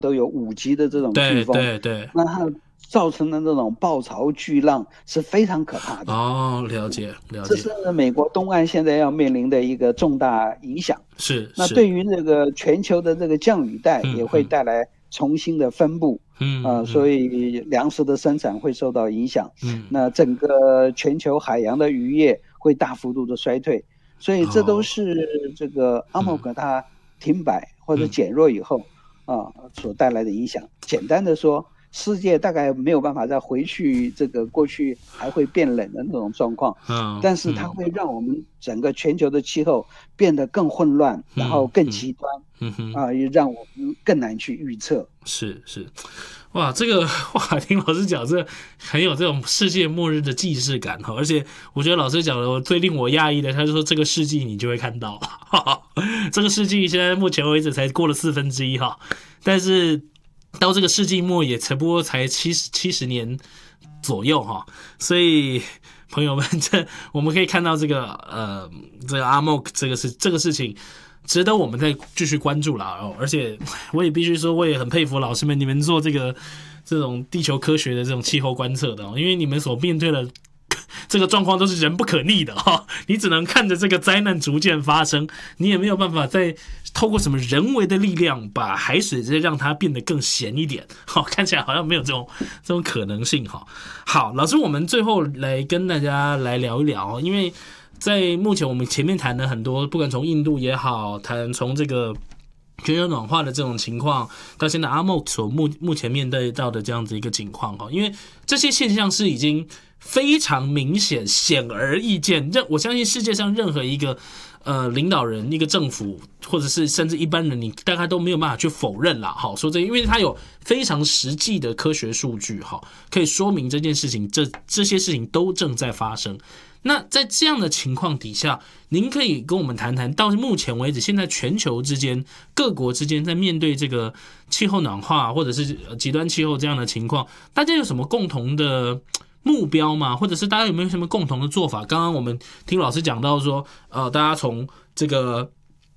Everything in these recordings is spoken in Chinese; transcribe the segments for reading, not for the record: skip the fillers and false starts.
都有5级的这种飓对风， 对对， 那它造成的那种暴潮巨浪是非常可怕的。 哦，了解了解， 这是美国东岸现在要面临的一个重大影响。那是是， 对于这个全球的这个降雨带也会嗯嗯带来重新的分布，所嗯嗯以粮食的生产会受到影响。 嗯， 那整个全球海洋的渔业会大幅度的衰退，所以这都哦， 是这个阿莫嗯格它停摆或者嗯。 减弱以后所带来的影响。简单的说，世界大概没有办法再回去这个过去还会变冷的那种状况， 嗯但是它嗯会让我们整个全球的气候变得更混乱，然后嗯嗯更极端嗯哼， 也让我们更难去预测。 是是，哇，这个哇，听老师讲，这很有这种世界末日的既视感哈。而且我觉得老师讲的最令我讶异的，他就说这个世纪你就会看到，哈哈，这个世纪现在目前为止才过了1/4哈，但是到这个世纪末也才不过才七十年左右哈，所以。朋友们，我们可以看到这个这个阿莫这个事情，值得我们再继续关注啦而且我也必须说，我也很佩服老师们，你们做这种地球科学的这种气候观测的因为你们所面对的这个状况都是人不可逆的你只能看着这个灾难逐渐发生，你也没有办法再透过什么人为的力量把海水再让它变得更咸一点看起来好像没有这种可能性好，老师，我们最后来跟大家来聊一聊因为在目前我们前面谈了很多，不管从印度也好，谈从这个全球暖化的这种情况，到现在阿莫所目前面对到的这样子一个情况因为这些现象是已经非常明显、显而易见，我相信世界上任何一个领导人、一个政府，或者是甚至一般人，你大概都没有办法去否认啦。好，说因为它有非常实际的科学数据，可以说明这件事情，这些事情都正在发生。那在这样的情况底下，您可以跟我们谈谈，到目前为止，现在全球之间、各国之间在面对这个气候暖化或者是极端气候这样的情况，大家有什么共同的目标吗？或者是大家有没有什么共同的做法？刚刚我们听老师讲到说，大家从这个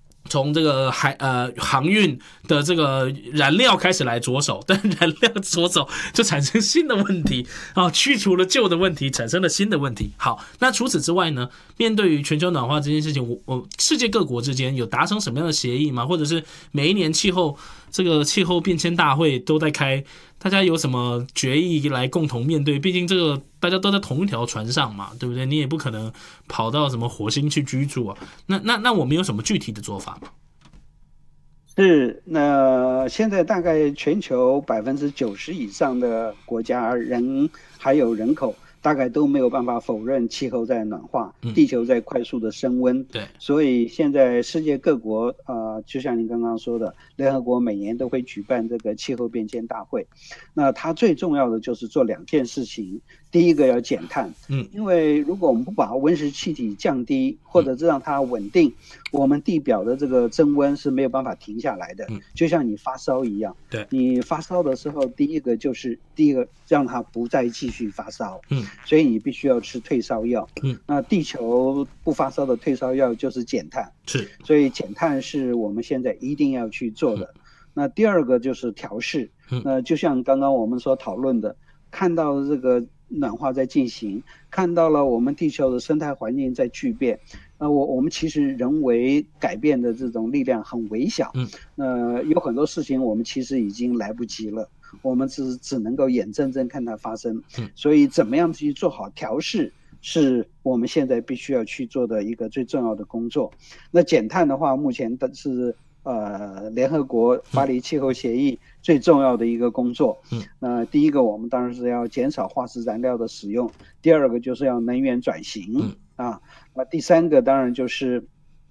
航运的这个燃料开始来着手，但燃料着手就产生新的问题去除了旧的问题，产生了新的问题。好，那除此之外呢？面对于全球暖化这件事情，世界各国之间有达成什么样的协议吗？或者是每一年气候变迁大会都在开，大家有什么决议来共同面对？毕竟这个大家都在同一条船上嘛，对不对？你也不可能跑到什么火星去居住啊。那我们有什么具体的做法吗？ 是，那现在大概全球90%以上的国家还有人口，大概都没有办法否认气候在暖化，地球在快速的升温。 对， 所以现在世界各国就像您刚刚说的，联合国每年都会举办这个气候变迁大会。那它最重要的就是做2件事情，第一个要减碳，因为如果我们不把温室气体降低，或者是让它稳定，我们地表的这个增温是没有办法停下来的。就像你发烧一样， 对， 你发烧的时候，第一个让它不再继续发烧，所以你必须要吃退烧药。那地球不发烧的退烧药就是减碳， 是， 所以减碳是我们现在一定要去做的。那第二个就是调试，就像刚刚我们所讨论的，看到这个暖化在进行，看到了我们地球的生态环境在巨变，我们其实人为改变的这种力量很微小，有很多事情我们其实已经来不及了，我们只能够眼睁睁看它发生，所以怎么样去做好调试，是我们现在必须要去做的一个最重要的工作。那减碳的话，目前的是联合国巴黎气候协议最重要的一个工作。第一个我们当然是要减少化石燃料的使用，第二个就是要能源转型第三个当然就是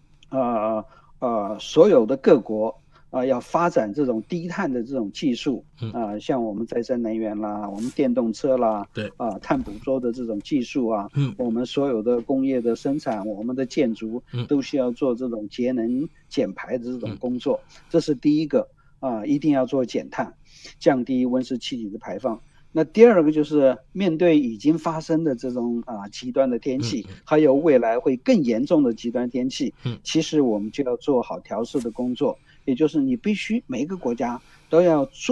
所有的各国要发展这种低碳的这种技术像我们再生能源啦，我们电动车啦， 对碳捕捉的这种技术我们所有的工业的生产，我们的建筑都需要做这种节能减排的这种工作，这是第一个一定要做减碳，降低温室气体的排放。那第二个就是面对已经发生的这种极端的天气，还有未来会更严重的极端天气，其实我们就要做好调试的工作，也就是你必须每一个国家都要做。